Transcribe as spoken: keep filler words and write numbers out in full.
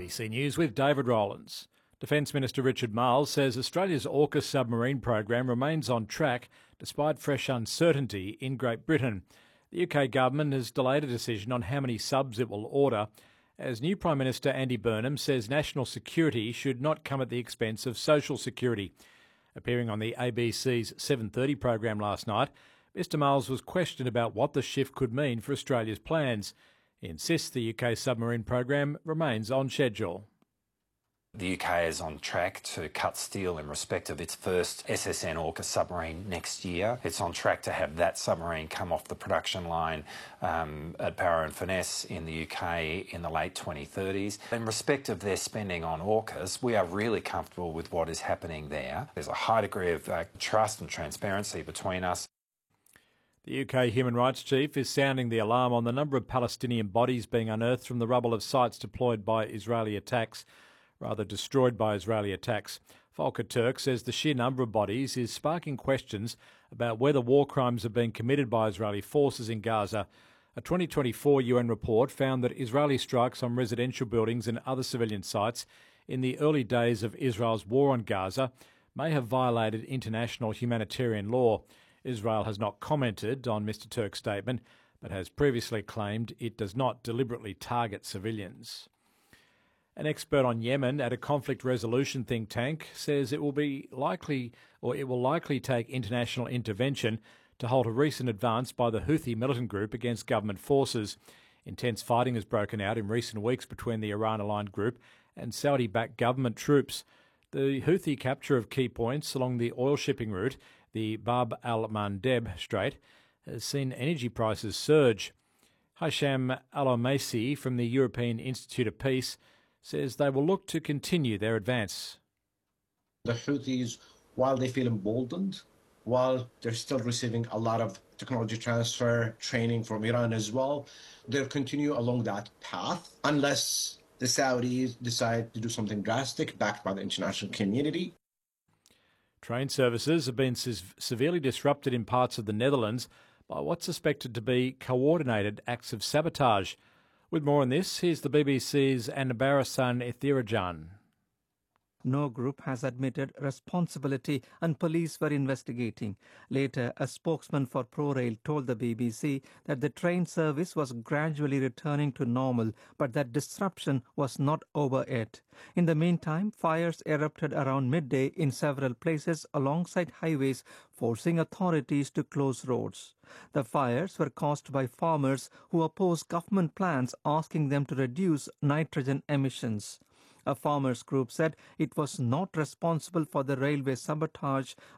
B C News with David Rowlands. Defence Minister Richard Marles says Australia's AUKUS submarine program remains on track despite fresh uncertainty in Great Britain. The U K government has delayed a decision on how many subs it will order, as new Prime Minister Andy Burnham says national security should not come at the expense of social security. Appearing on the A B C's seven thirty program last night, Mr Marles was questioned about what the shift could mean for Australia's plans. He insists the U K submarine program remains on schedule. The U K is on track to cut steel in respect of its first S S N AUKUS submarine next year. It's on track to have that submarine come off the production line um, at Barrow and Furness in the U K in the late twenty thirties. In respect of their spending on AUKUS, we are really comfortable with what is happening there. There's a high degree of uh, trust and transparency between us. The U K Human Rights Chief is sounding the alarm on the number of Palestinian bodies being unearthed from the rubble of sites deployed by Israeli attacks, rather destroyed by Israeli attacks. Volker Turk says the sheer number of bodies is sparking questions about whether war crimes have been committed by Israeli forces in Gaza. A twenty twenty-four U N report found that Israeli strikes on residential buildings and other civilian sites in the early days of Israel's war on Gaza may have violated international humanitarian law. Israel has not commented on Mr Turk's statement, but has previously claimed it does not deliberately target civilians. An expert on Yemen at a conflict resolution think tank says it will be likely, or it will likely take international intervention to halt a recent advance by the Houthi militant group against government forces. Intense fighting has broken out in recent weeks between the Iran-aligned group and Saudi-backed government troops. The Houthi capture of key points along the oil shipping route, the Bab al-Mandeb Strait, has seen energy prices surge. Hisham Al-Omaisi from the European Institute of Peace says they will look to continue their advance. The Houthis, while they feel emboldened, while they're still receiving a lot of technology transfer, training from Iran as well, they'll continue along that path unless the Saudis decide to do something drastic backed by the international community. Train services have been severely disrupted in parts of the Netherlands by what's suspected to be coordinated acts of sabotage. With more on this, here's the B B C's Annabarasan Ethirajan. No group has admitted responsibility and police were investigating. Later, a spokesman for ProRail told the B B C that the train service was gradually returning to normal, but that disruption was not over yet. In the meantime, fires erupted around midday in several places alongside highways, forcing authorities to close roads. The fires were caused by farmers who opposed government plans asking them to reduce nitrogen emissions. A farmers' group said it was not responsible for the railway sabotage,